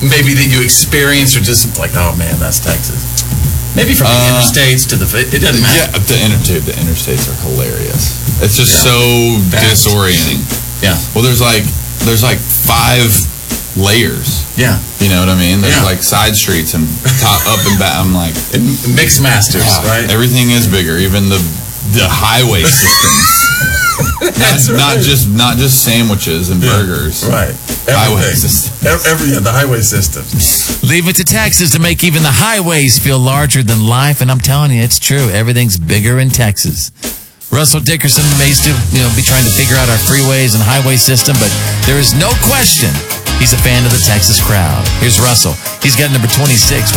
maybe that you experience, or just like, oh man, that's Texas? Maybe from the interstates to it doesn't matter. Yeah, the interstates are hilarious. It's just so disorienting. Yeah. Well, there's like 5 layers. Yeah. You know what I mean? There's like side streets and top, up and back. I'm like, mixed masters, right? Everything is bigger, even the highway systems. not just sandwiches and burgers. Right. Highway system. The highway system. Leave it to Texas to make even the highways feel larger than life, and I'm telling you, it's true. Everything's bigger in Texas. Russell Dickerson may still, be trying to figure out our freeways and highway system, but there is no question he's a fan of the Texas crowd. Here's Russell. He's got number 26.